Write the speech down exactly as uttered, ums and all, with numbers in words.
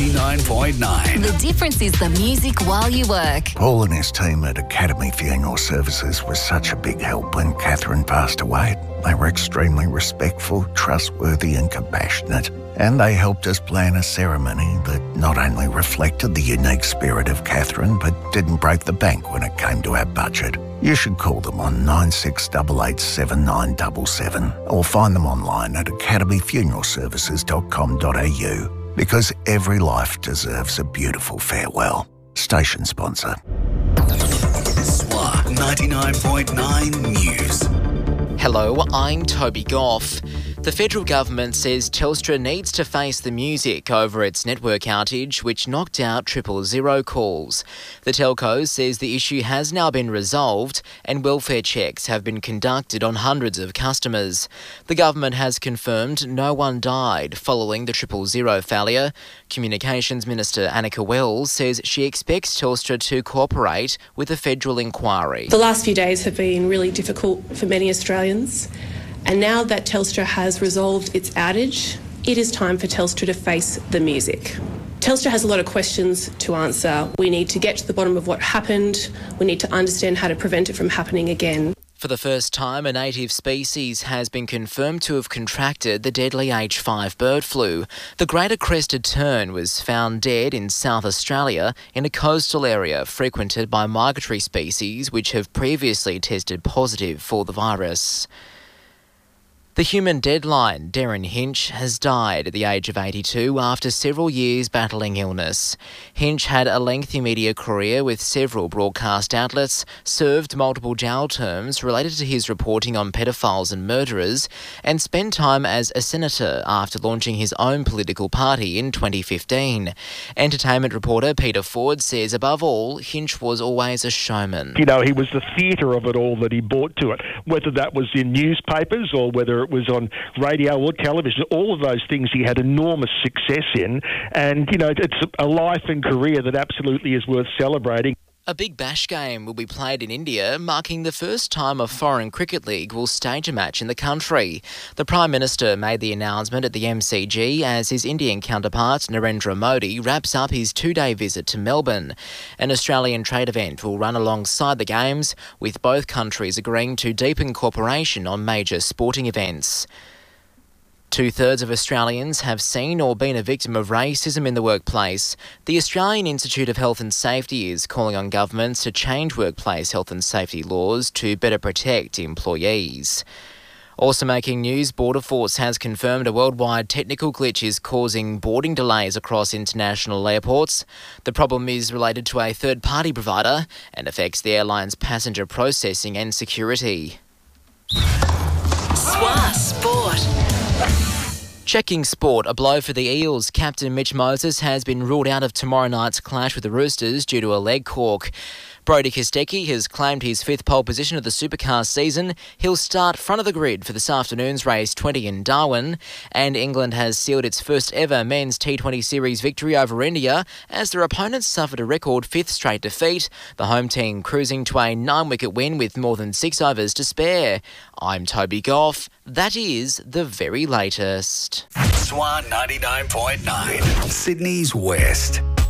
ninety-nine point nine. The difference is the music while you work. Paul and his team at Academy Funeral Services was such a big help when Catherine passed away. They were extremely respectful, trustworthy and compassionate. And they helped us plan a ceremony that not only reflected the unique spirit of Catherine, but didn't break the bank when it came to our budget. You should call them on nine six eight eight seven nine seven seven or find them online at academy funeral services dot com dot a u, because every life deserves a beautiful farewell. Station sponsor. S W A ninety-nine point nine News. Hello, I'm Toby Goff. The federal government says Telstra needs to face the music over its network outage, which knocked out triple zero calls. The telco says the issue has now been resolved and welfare checks have been conducted on hundreds of customers. The government has confirmed no one died following the triple zero failure. Communications Minister Annika Wells says she expects Telstra to cooperate with a federal inquiry. The last few days have been really difficult for many Australians. And now that Telstra has resolved its outage, it is time for Telstra to face the music. Telstra has a lot of questions to answer. We need to get to the bottom of what happened. We need to understand how to prevent it from happening again. For the first time, a native species has been confirmed to have contracted the deadly H five bird flu. The greater crested tern was found dead in South Australia in a coastal area frequented by migratory species which have previously tested positive for the virus. The human deadline, Darren Hinch, has died at the age of eighty-two after several years battling illness. Hinch had a lengthy media career with several broadcast outlets, served multiple jail terms related to his reporting on pedophiles and murderers, and spent time as a senator after launching his own political party in twenty fifteen. Entertainment reporter Peter Ford says, above all, Hinch was always a showman. You know, he was the theatre of it all that he brought to it, whether that was in newspapers or whether it was on radio or television. All of those things he had enormous success in, and you know, it's a life and career that absolutely is worth celebrating. A Big Bash game will be played in India, marking the first time a foreign cricket league will stage a match in the country. The Prime Minister made the announcement at the M C G as his Indian counterpart Narendra Modi wraps up his two-day visit to Melbourne. An Australian trade event will run alongside the games, with both countries agreeing to deepen cooperation on major sporting events. Two-thirds of Australians have seen or been a victim of racism in the workplace. The Australian Institute of Health and Safety is calling on governments to change workplace health and safety laws to better protect employees. Also making news, Border Force has confirmed a worldwide technical glitch is causing boarding delays across international airports. The problem is related to a third-party provider and affects the airline's passenger processing and security. S W A Sport. Checking sport, a blow for the Eels. Captain Mitch Moses has been ruled out of tomorrow night's clash with the Roosters due to a leg cork. Brodie Kostecki has claimed his fifth pole position of the Supercar season. He'll start front of the grid for this afternoon's race twenty in Darwin. And England has sealed its first ever men's T twenty series victory over India as their opponents suffered a record fifth straight defeat. The home team cruising to a nine-wicket win with more than six overs to spare. I'm Toby Goff. That is the very latest. S W A ninety-nine point nine. Sydney's West.